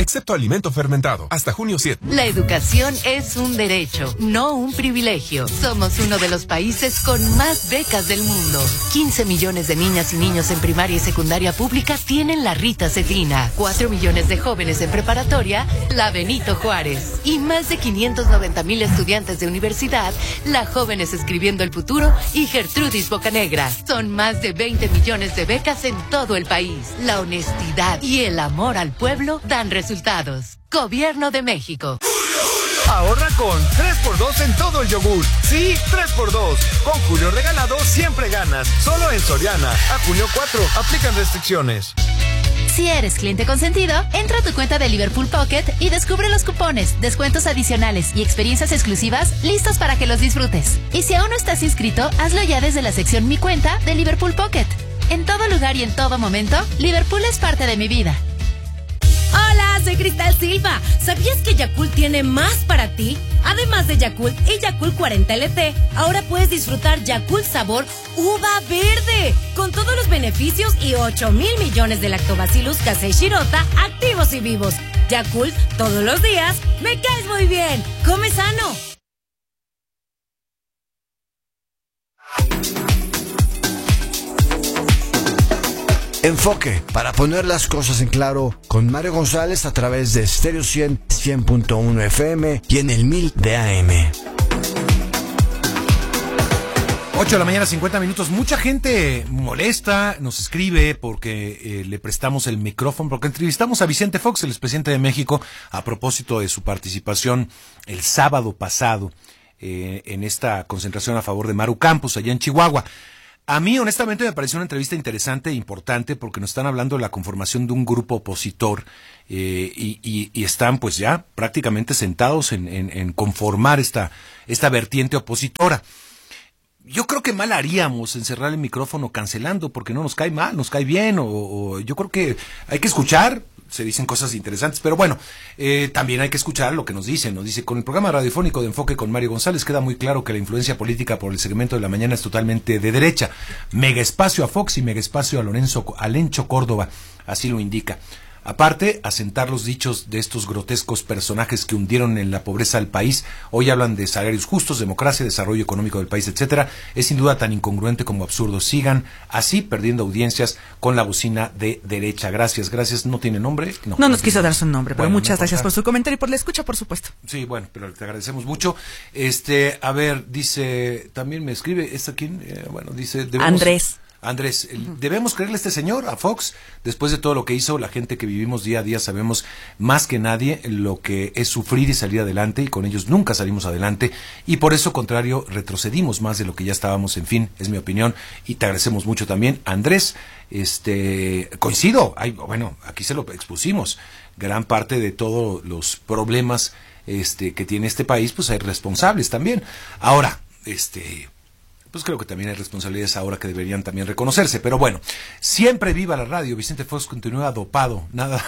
excepto alimento fermentado. Hasta junio 7. La educación es un derecho, no un privilegio. Somos uno de los países con más becas del mundo. 15 millones de niñas y niños en primaria y secundaria pública tienen la Rita Cetrina. 4 millones de jóvenes en preparatoria, la Benito Juárez. Y más de 590,000 estudiantes de universidad, la Jóvenes Escribiendo el Futuro y Gertrudis Bocanegra. Son más de 20 millones de becas en todo el país. La honestidad y el amor al pueblo dan resultados. Gobierno de México. Ahorra con 3x2 en todo el yogur. Sí, 3x2. Con Julio Regalado siempre ganas. Solo en Soriana. A junio 4. Aplican restricciones. Si eres cliente consentido, entra a tu cuenta de Liverpool Pocket y descubre los cupones, descuentos adicionales y experiencias exclusivas listos para que los disfrutes. Y si aún no estás inscrito, hazlo ya desde la sección Mi Cuenta de Liverpool Pocket. En todo lugar y en todo momento, Liverpool es parte de mi vida. Hola, soy Cristal Silva. ¿Sabías que Yakult tiene más para ti? Además de Yakult y Yakult 40 LT, ahora puedes disfrutar Yakult sabor uva verde, con todos los beneficios y 8,000 millones de lactobacillus casei shirota activos y vivos. Yakult, todos los días, me caes muy bien. Come sano. Enfoque, para poner las cosas en claro, con Mario González a través de Stereo 100.1 FM y en el 1000 de AM. 8 de la mañana, 50 minutos. Mucha gente molesta, nos escribe porque le prestamos el micrófono, porque entrevistamos a Vicente Fox, el expresidente de México, a propósito de su participación el sábado pasado en esta concentración a favor de Maru Campos, allá en Chihuahua. A mí, honestamente, me pareció una entrevista interesante e importante porque nos están hablando de la conformación de un grupo opositor y están pues ya prácticamente sentados en conformar esta vertiente opositora. Yo creo que mal haríamos en cerrar el micrófono cancelando porque no nos cae mal, nos cae bien o yo creo que hay que escuchar. Se dicen cosas interesantes, pero bueno, también hay que escuchar lo que nos dicen. Nos dice, con el programa radiofónico de Enfoque con Mario González queda muy claro que la influencia política por el segmento de la mañana es totalmente de derecha. Mega espacio a Fox y mega espacio a Lencho Córdoba, así lo indica. Aparte, asentar los dichos de estos grotescos personajes que hundieron en la pobreza al país, hoy hablan de salarios justos, democracia, desarrollo económico del país, etcétera, es sin duda tan incongruente como absurdo. Sigan así perdiendo audiencias con la bocina de derecha. Gracias, no tiene nombre. No nos quiso dar su nombre, pero bueno, muchas gracias por su comentario y por la escucha, por supuesto. Sí, bueno, pero te agradecemos mucho. A ver, dice, también me escribe, ¿quién? Bueno, dice... Andrés, ¿debemos creerle a este señor, a Fox? Después de todo lo que hizo, la gente que vivimos día a día sabemos más que nadie lo que es sufrir y salir adelante, y con ellos nunca salimos adelante, y por eso, contrario, retrocedimos más de lo que ya estábamos. En fin, es mi opinión, y te agradecemos mucho también, Andrés. Coincido, bueno, aquí se lo expusimos, gran parte de todos los problemas que tiene este país, pues hay responsables también. Ahora, pues creo que también hay responsabilidades ahora que deberían también reconocerse, pero bueno, siempre viva la radio. Vicente Fox continúa dopado,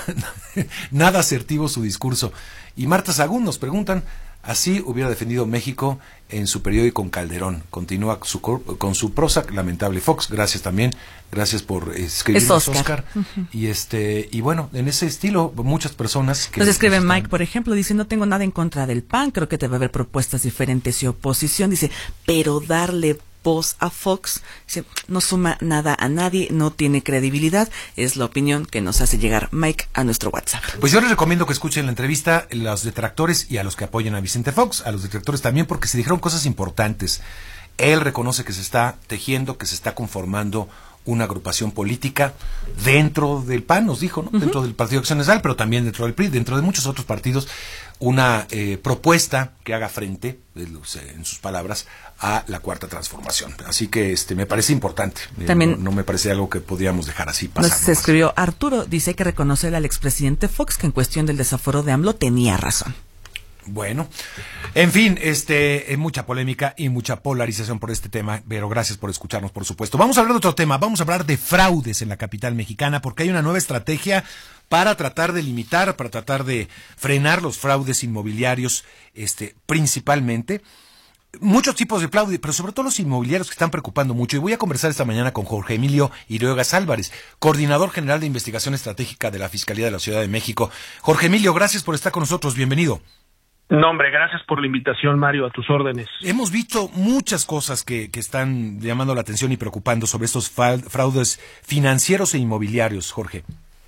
nada asertivo su discurso. Y Marta Sagún nos preguntan, así hubiera defendido México en su periódico con Calderón. Continúa con su prosa lamentable. Fox, gracias también, gracias por escribirnos, Oscar. Uh-huh. Y bueno, en ese estilo, muchas personas que... Nos escribe Mike, por ejemplo, dice, no tengo nada en contra del PAN, creo que debe haber propuestas diferentes y oposición, dice, pero darle voz a Fox, dice, no suma nada a nadie, no tiene credibilidad, es la opinión que nos hace llegar Mike a nuestro WhatsApp. Pues yo les recomiendo que escuchen la entrevista a los detractores y a los que apoyan a Vicente Fox, a los detractores también, porque se dijeron cosas importantes. Él reconoce que se está tejiendo, que se está conformando una agrupación política dentro del PAN, nos dijo, ¿no? Uh-huh. Dentro del Partido Acción Nacional, pero también dentro del PRI, dentro de muchos otros partidos, una propuesta que haga frente, en sus palabras, a la Cuarta Transformación. Así que me parece importante. También no me parece algo que podríamos dejar así pasar. Nos escribió Arturo, dice que reconocer al expresidente Fox que en cuestión del desaforo de AMLO tenía razón. Bueno, en fin, mucha polémica y mucha polarización por este tema, pero gracias por escucharnos, por supuesto. Vamos a hablar de otro tema, vamos a hablar de fraudes en la capital mexicana, porque hay una nueva estrategia para tratar de limitar, para tratar de frenar los fraudes inmobiliarios, principalmente. muchos tipos de fraude, pero sobre todo los inmobiliarios que están preocupando mucho. Y voy a conversar esta mañana con Jorge Emilio Iruegas Álvarez, coordinador general de investigación estratégica de la Fiscalía de la Ciudad de México. Jorge Emilio, gracias por estar con nosotros. Bienvenido. No, hombre, gracias por la invitación, Mario, a tus órdenes. Hemos visto muchas cosas que están llamando la atención y preocupando sobre estos fraudes financieros e inmobiliarios, Jorge.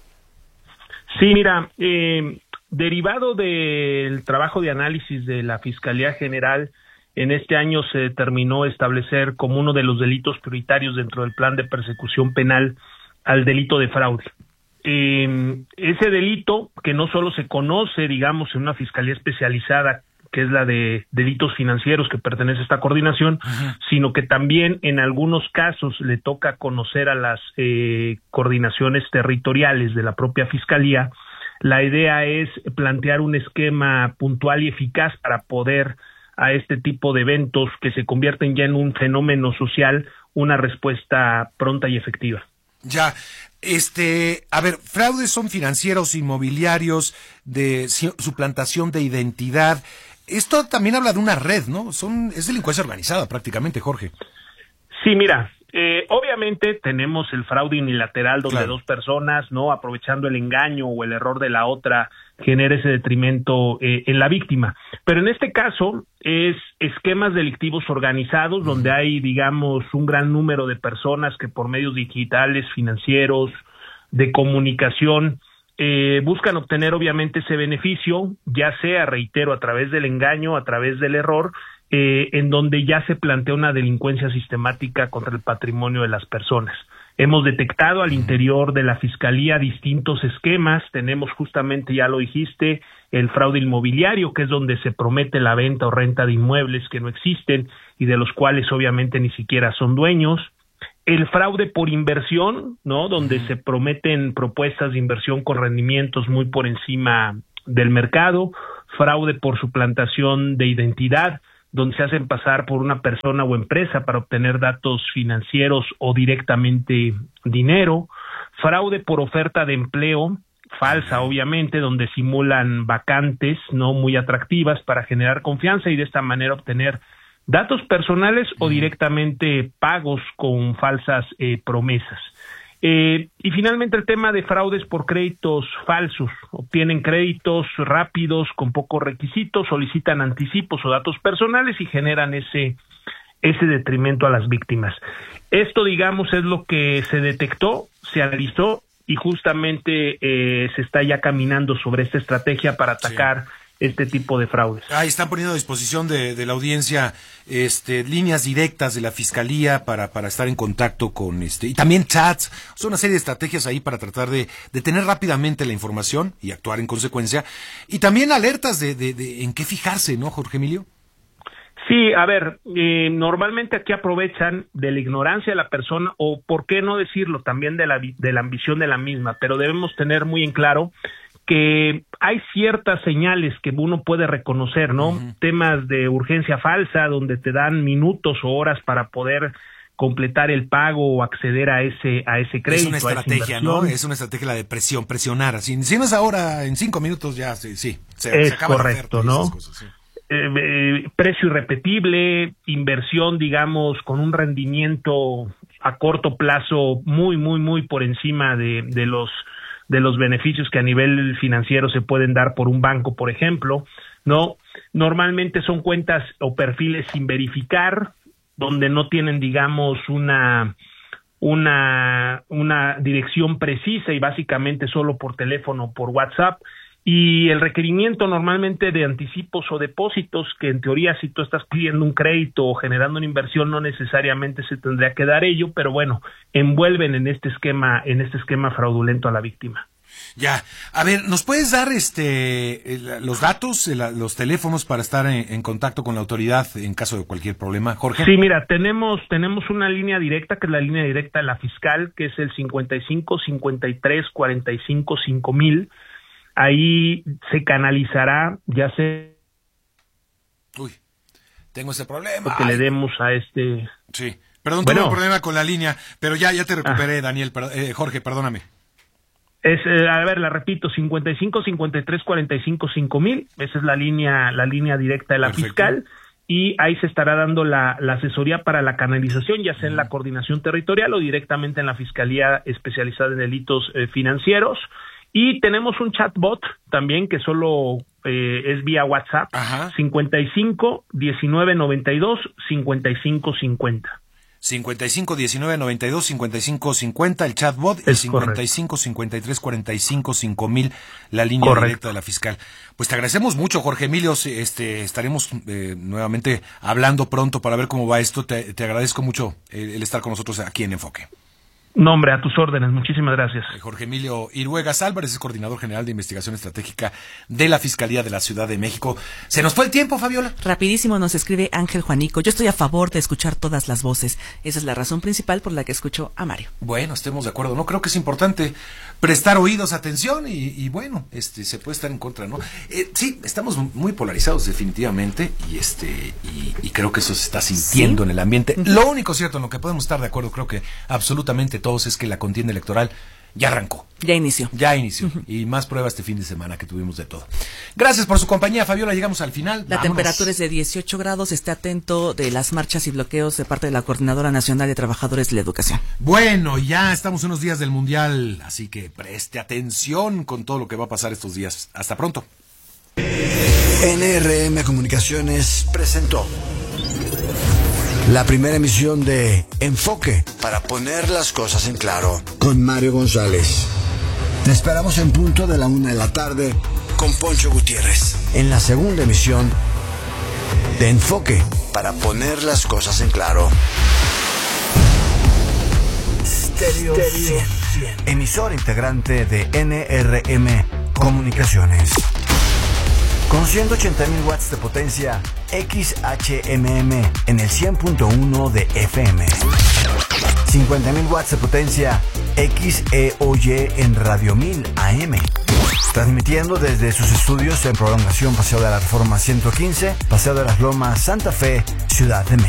Sí, mira, derivado del trabajo de análisis de la Fiscalía General, en este año se determinó establecer como uno de los delitos prioritarios dentro del plan de persecución penal al delito de fraude. Ese delito, que no solo se conoce, digamos, en una fiscalía especializada, que es la de delitos financieros que pertenece a esta coordinación, sino que también en algunos casos le toca conocer a las coordinaciones territoriales de la propia fiscalía. La idea es plantear un esquema puntual y eficaz para poder a este tipo de eventos que se convierten ya en un fenómeno social, una respuesta pronta y efectiva. Ya, a ver, fraudes son financieros, inmobiliarios, de suplantación de identidad. Esto también habla de una red, ¿no? Es delincuencia organizada prácticamente, Jorge. Sí, mira, obviamente tenemos el fraude unilateral donde dos personas, ¿no?, aprovechando el engaño o el error de la otra, genera ese detrimento en la víctima. Pero en este caso es esquemas delictivos organizados donde hay, digamos, un gran número de personas que por medios digitales, financieros, de comunicación, buscan obtener obviamente ese beneficio, ya sea, reitero, a través del engaño, a través del error, en donde ya se plantea una delincuencia sistemática contra el patrimonio de las personas. Hemos detectado al interior de la Fiscalía distintos esquemas. Tenemos justamente, ya lo dijiste, el fraude inmobiliario, que es donde se promete la venta o renta de inmuebles que no existen y de los cuales obviamente ni siquiera son dueños. El fraude por inversión, ¿no?, donde se prometen propuestas de inversión con rendimientos muy por encima del mercado. Fraude por suplantación de identidad, donde se hacen pasar por una persona o empresa para obtener datos financieros o directamente dinero. Fraude por oferta de empleo, falsa obviamente, donde simulan vacantes no muy atractivas para generar confianza y de esta manera obtener datos personales o directamente pagos con falsas promesas. Y finalmente el tema de fraudes por créditos falsos. Obtienen créditos rápidos con pocos requisitos, solicitan anticipos o datos personales y generan ese detrimento a las víctimas. Esto, digamos, es lo que se detectó, se analizó y justamente se está ya caminando sobre esta estrategia para atacar este tipo de fraudes. Ahí están poniendo a disposición de la audiencia líneas directas de la Fiscalía para estar en contacto con y también chats. Son una serie de estrategias ahí para tratar de tener rápidamente la información y actuar en consecuencia. Y también alertas de en qué fijarse, ¿no, Jorge Emilio? Sí, a ver, normalmente aquí aprovechan de la ignorancia de la persona o, por qué no decirlo, también de la ambición de la misma, pero debemos tener muy en claro que hay ciertas señales que uno puede reconocer, ¿no? Temas de urgencia falsa, donde te dan minutos o horas para poder completar el pago o acceder a ese crédito. Es una estrategia, ¿no? Es una estrategia la de presionar. Así, si no es ahora, en 5 minutos ya, se acaba correcto, la oferta, ¿no? Esas cosas, sí. Precio irrepetible, inversión, digamos, con un rendimiento a corto plazo muy, muy, muy por encima de los beneficios que a nivel financiero se pueden dar por un banco, por ejemplo, ¿no? Normalmente son cuentas o perfiles sin verificar, donde no tienen, digamos, una dirección precisa y básicamente solo por teléfono o por WhatsApp. Y el requerimiento normalmente de anticipos o depósitos, que en teoría si tú estás pidiendo un crédito o generando una inversión no necesariamente se tendría que dar ello, pero bueno, envuelven en este esquema fraudulento a la víctima. Ya, a ver, ¿nos puedes dar los datos, los teléfonos para estar en contacto con la autoridad en caso de cualquier problema, Jorge? Sí, mira, tenemos una línea directa, que es la línea directa de la fiscal, que es el 55 53 45 5000. Ahí se canalizará, ya sé. Uy, tengo ese problema. Que le demos a Sí, perdón, tuve un problema con la línea, pero ya te recuperé, Daniel. Jorge, perdóname. A ver, la repito, 55 53 45 5000. Esa es la línea directa de la fiscal. y ahí se estará dando la asesoría para la canalización, ya sea en la coordinación territorial o directamente en la Fiscalía Especializada en Delitos Financieros. Y tenemos un chatbot también que solo es vía WhatsApp, 55 19 92 55 50. 55 19 92 55 50 el chatbot, el 55 53 45 5000 la línea directa de la fiscal. Pues te agradecemos mucho, Jorge Emilio, estaremos nuevamente hablando pronto para ver cómo va esto. Te agradezco mucho el estar con nosotros aquí en Enfoque. No, hombre, a tus órdenes. Muchísimas gracias. Jorge Emilio Iruegas Álvarez es coordinador general de investigación estratégica de la Fiscalía de la Ciudad de México. ¿Se nos fue el tiempo, Fabiola? Rapidísimo nos escribe Ángel Juanico. Yo estoy a favor de escuchar todas las voces. Esa es la razón principal por la que escucho a Mario. Bueno, estemos de acuerdo, ¿no? Creo que es importante prestar oídos, atención y bueno, se puede estar en contra, ¿no? Sí, estamos muy polarizados definitivamente y creo que eso se está sintiendo en el ambiente. Lo único cierto en lo que podemos estar de acuerdo, creo que absolutamente todos, es que la contienda electoral ya arrancó. Ya inició. Y más pruebas este fin de semana que tuvimos de todo. Gracias por su compañía, Fabiola. Llegamos al final. La temperatura es de 18 grados. Esté atento de las marchas y bloqueos de parte de la Coordinadora Nacional de Trabajadores de la Educación. Bueno, ya estamos unos días del Mundial, así que preste atención con todo lo que va a pasar estos días. Hasta pronto. NRM Comunicaciones presentó la primera emisión de Enfoque, para poner las cosas en claro, con Mario González. Te esperamos en punto de la 1:00 p.m. con Poncho Gutiérrez, en la segunda emisión de Enfoque, para poner las cosas en claro. Stereo 100, emisora integrante de NRM Comunicaciones. Con 180.000 watts de potencia XHMM en el 100.1 de FM. 50.000 watts de potencia XEOY en Radio 1000 AM. Transmitiendo desde sus estudios en Prolongación Paseo de la Reforma 115, Paseo de las Lomas, Santa Fe, Ciudad de México.